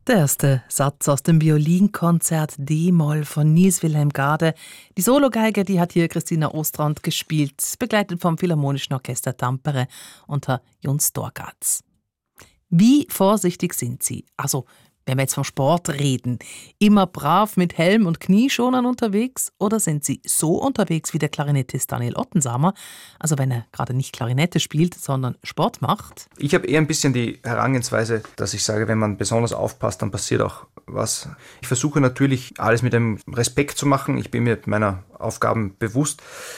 Der erste Satz aus dem Violinkonzert D-Moll von Niels Wilhelm Gade. Die Sologeige, die hat hier Christina Ostrand gespielt, begleitet vom Philharmonischen Orchester Tampere unter Jon Storgats. Wie vorsichtig sind Sie? Also, wenn wir jetzt vom Sport reden, immer brav mit Helm und Knieschonern unterwegs oder sind Sie so unterwegs wie der Klarinettist Daniel Ottensamer, also wenn er gerade nicht Klarinette spielt, sondern Sport macht? Ich habe eher ein bisschen die Herangehensweise, dass ich sage, wenn man besonders aufpasst, dann passiert auch was. Ich versuche natürlich, alles mit einem Respekt zu machen. Ich bin mir meiner Aufgaben bewusst.